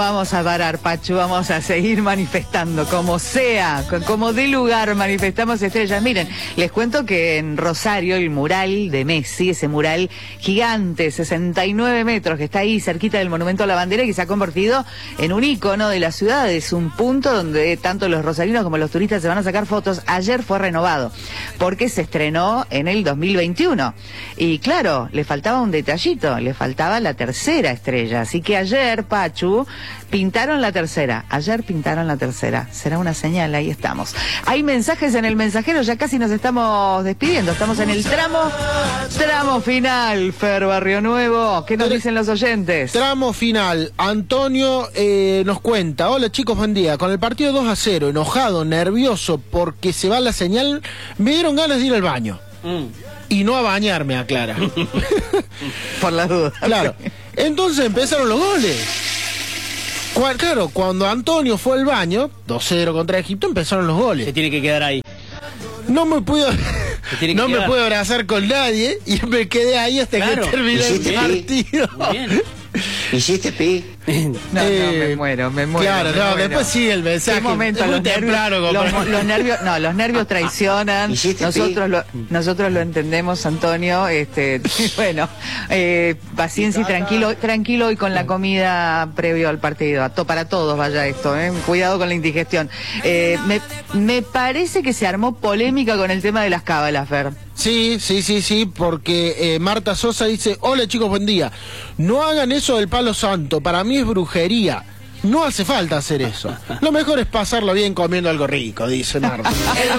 Vamos a parar, Pachu, vamos a seguir manifestando, como sea, como dé lugar, manifestamos estrellas. Miren, les cuento que en Rosario el mural de Messi, ese mural gigante, 69 metros, que está ahí cerquita del Monumento a la Bandera y que se ha convertido en un ícono de la ciudad, es un punto donde tanto los rosarinos como los turistas se van a sacar fotos. Ayer fue renovado, porque se estrenó en el 2021. Y claro, le faltaba un detallito, le faltaba la tercera estrella. Así que ayer, Pachu, pintaron la tercera. Ayer pintaron la tercera. Será una señal, ahí estamos. Hay mensajes en el mensajero, ya casi nos estamos despidiendo. Estamos en el tramo final, Fer Barrio Nuevo. ¿Qué nos dicen los oyentes? Tramo final. Antonio nos cuenta: hola chicos, buen día. Con el partido 2-0, enojado, nervioso porque se va la señal, me dieron ganas de ir al baño. Y no a bañarme, aclara. Por las dudas. Claro. Entonces empezaron los goles. Claro, cuando Antonio fue al baño, 2-0 contra Egipto, empezaron los goles. Se tiene que quedar ahí. No me pude abrazar con nadie y me quedé ahí hasta que terminé el partido. Muy bien. ¿Hiciste pi? No, me muero. Claro, después sí el mensaje. ¿Qué momento? Los nervios traicionan. Nosotros lo entendemos, Antonio. Bueno, paciencia y tranquilo y con la comida previo al partido. Para todos vaya esto, cuidado con la indigestión. Me parece que se armó polémica con el tema de las cábalas, Fer. Sí, porque Marta Sosa dice: hola chicos, buen día. No hagan eso del palo santo, para mí es brujería. No hace falta hacer eso. Lo mejor es pasarlo bien comiendo algo rico, dice Marta.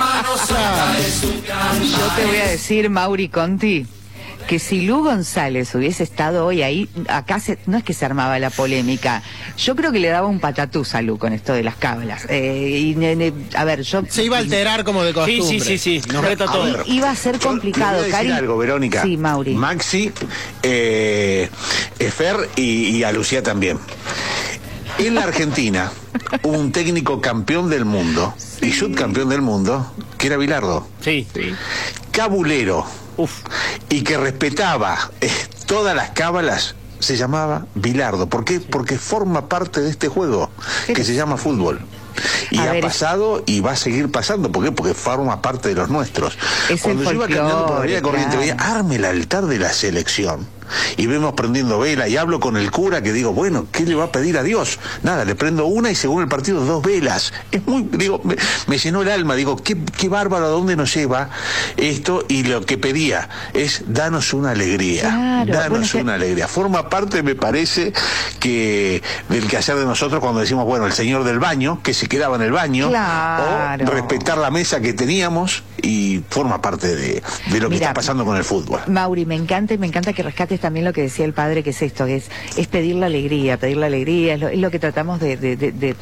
Yo te voy a decir, Mauri Conti, que si Lu González hubiese estado hoy ahí, acá no es que se armaba la polémica. Yo creo que le daba un patatús a Lu con esto de las cábalas. A ver, se iba a alterar como de costumbre. Sí. Nos reta todo. Iba a ser complicado, Cari. Decir algo, Verónica. Sí, Mauri. Maxi, Fer y a Lucía también. En la Argentina, un técnico campeón del mundo y subcampeón del mundo, que era Bilardo. Sí. Cabulero. Y que respetaba todas las cábalas, se llamaba Bilardo. ¿Por qué? Porque forma parte de este juego que se llama fútbol. Y ha pasado y va a seguir pasando. ¿Por qué? Porque forma parte de los nuestros. Cuando yo iba caminando por la Avenida Corriente, veía: arme el altar de la selección. Y vemos prendiendo vela y hablo con el cura que digo: bueno, ¿qué le va a pedir a Dios? Nada, le prendo una y según el partido 2 velas. Es muy, me llenó el alma, digo, qué bárbaro, ¿a dónde nos lleva esto? Y lo que pedía es: danos una alegría, danos una alegría. Forma parte, me parece, que del quehacer de nosotros cuando decimos, bueno, el señor del baño, que se quedaba en el baño, o respetar la mesa que teníamos, y forma parte de lo que está pasando con el fútbol. Mauri, me encanta que rescates también lo que decía el padre, que es esto, que es pedir la alegría, es lo que tratamos de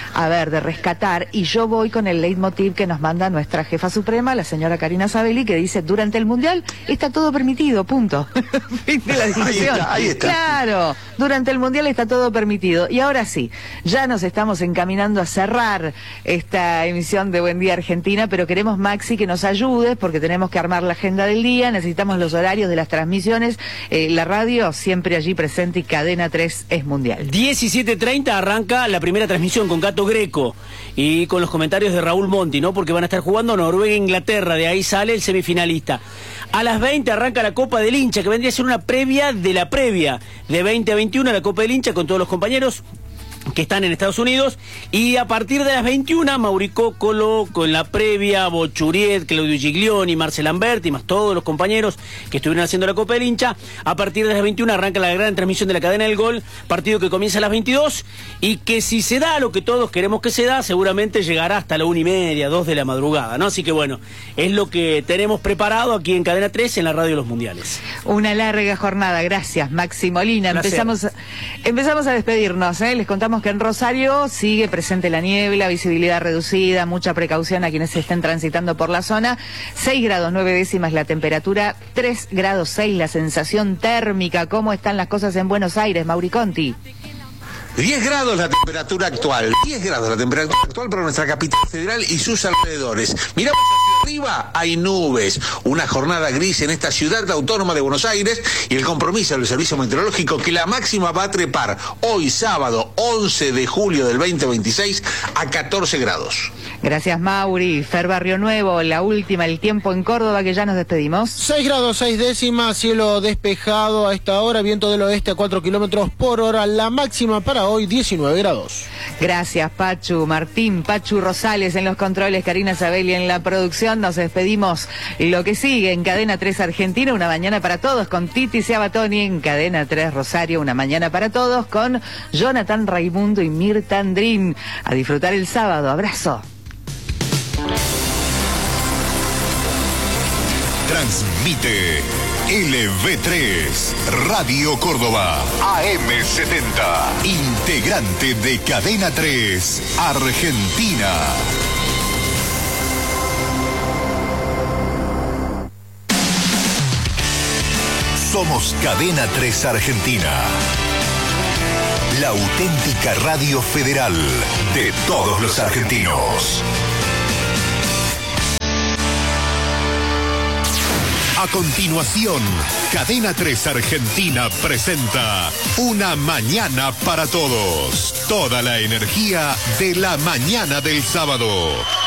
rescatar. Y yo voy con el leitmotiv que nos manda nuestra jefa suprema, la señora Karina Sabelli, que dice: durante el Mundial está todo permitido, punto. Fin de la discusión. Ahí está. Claro, durante el Mundial está todo permitido. Y ahora sí, ya nos estamos encaminando a cerrar esta emisión de Buen Día Argentina, pero queremos, Maxi, que nos ayudes, porque tenemos que armar la agenda del día, necesitamos los horarios de las transmisiones. La radio siempre allí presente y Cadena 3 es mundial. 17:30 arranca la primera transmisión con Gato Greco y con los comentarios de Raúl Monti, ¿no? Porque van a estar jugando Noruega e Inglaterra, de ahí sale el semifinalista. A las 20 arranca la Copa del Hincha, que vendría a ser una previa de la previa, de 20 a 21 la Copa del Hincha con todos los compañeros que están en Estados Unidos, y a partir de las 21 Mauricio Colo con la previa, Bochuriet, Claudio Giglioni, Marcel Lamberti, más todos los compañeros que estuvieron haciendo la Copa del Hincha. A partir de las 21 arranca la gran transmisión de la Cadena del Gol, partido que comienza a las 22 y que, si se da lo que todos queremos que se da, seguramente llegará hasta la 1:30, 2 de la madrugada, ¿no? Así que bueno, es lo que tenemos preparado aquí en Cadena 3 en la Radio de los Mundiales. Una larga jornada, gracias Maxi Molina. Empezamos a despedirnos, les contamos que en Rosario sigue presente la niebla, visibilidad reducida, mucha precaución a quienes estén transitando por la zona. 6 grados 9 décimas la temperatura, 3 grados 6 la sensación térmica. ¿Cómo están las cosas en Buenos Aires, Mauri Conti? 10 grados la temperatura actual. 10 grados la temperatura actual para nuestra capital federal y sus alrededores. Miramos arriba hay nubes. Una jornada gris en esta ciudad autónoma de Buenos Aires y el compromiso del Servicio Meteorológico que la máxima va a trepar hoy sábado 11 de julio del 2026 a 14 grados. Gracias, Mauri. Fer Barrio Nuevo, la última, el tiempo en Córdoba, que ya nos despedimos. 6 grados 6 décimas, cielo despejado a esta hora, viento del oeste a 4 kilómetros por hora, la máxima para hoy 19 grados. Gracias, Pachu. Martín, Pachu Rosales en los controles, Karina Sabelli en la producción. Nos despedimos. Lo que sigue en Cadena 3 Argentina, una mañana para todos con Titi Seabatoni. En Cadena 3 Rosario, una mañana para todos con Jonathan Raimundo y Mirta Andrín. A disfrutar el sábado. Abrazo. Transmite LV3, Radio Córdoba, AM70, integrante de Cadena 3, Argentina. Somos Cadena 3 Argentina, la auténtica radio federal de todos los argentinos. A continuación, Cadena 3 Argentina presenta Una Mañana para Todos. Toda la energía de la mañana del sábado.